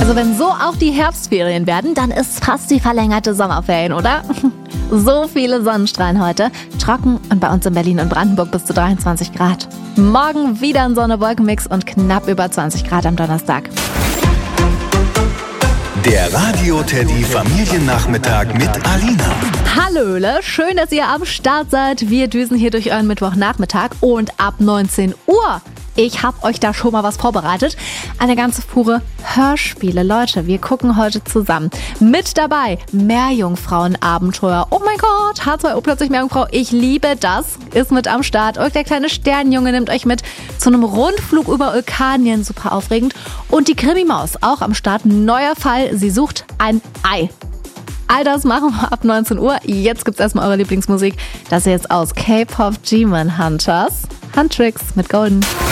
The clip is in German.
Also wenn so auch die Herbstferien werden, dann ist fast die verlängerte Sommerferien, oder? So viele Sonnenstrahlen heute. Trocken und bei uns in Berlin und Brandenburg bis zu 23 Grad. Morgen wieder ein Sonne-Wolken-Mix und knapp über 20 Grad am Donnerstag. Der Radio-Teddy Familiennachmittag mit Alina. Hallöle, schön, dass ihr am Start seid. Wir düsen hier durch euren Mittwochnachmittag und ab 19 Uhr. Ich habe euch da schon mal was vorbereitet. Eine ganze Fuhre Hörspiele. Leute, wir gucken heute zusammen. Mit dabei Meerjungfrauen-Abenteuer. Oh mein Gott, H2O plötzlich Meerjungfrau. Ich liebe das. Ist mit am Start. Und der kleine Sternjunge nimmt euch mit zu einem Rundflug über Vulkanien. Super aufregend. Und die Krimi-Maus auch am Start. Neuer Fall. Sie sucht ein Ei. All das machen wir ab 19 Uhr. Jetzt gibt's erstmal eure Lieblingsmusik. Das ist jetzt aus K-Pop Demon Hunters. Huntrix mit Golden.